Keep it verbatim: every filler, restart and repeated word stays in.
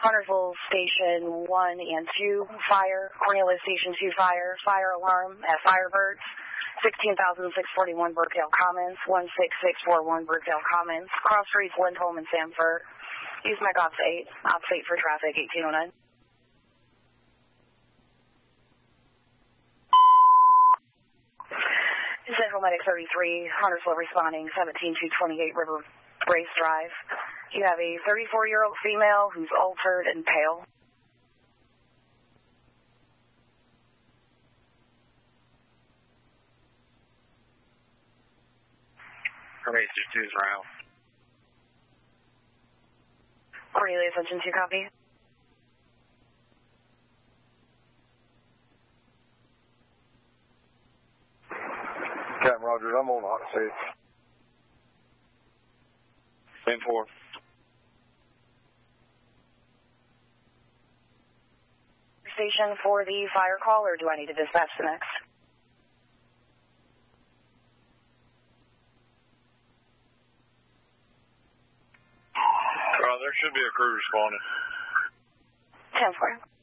Huntersville Station one and two, fire. Cornelius Station two, fire. Fire alarm at Firebirds, sixteen thousand six hundred forty-one Brookdale Commons, one six six four one Brookdale Commons, cross streets Lindholm and Sanford. Use Mech Ops eight, Ops eight for traffic, eighteen oh nine. Central Medic thirty-three, Huntersville responding, seventeen two twenty-eight River Race Drive. You have a thirty-four-year-old female who's altered and pale. Race two is Ralph. Cornelius, Engine two, copy. Captain Rogers, I'm on hot seat. ten four. Station for the fire call, or do I need to dispatch the next? Uh, there should be a crew responding. ten four.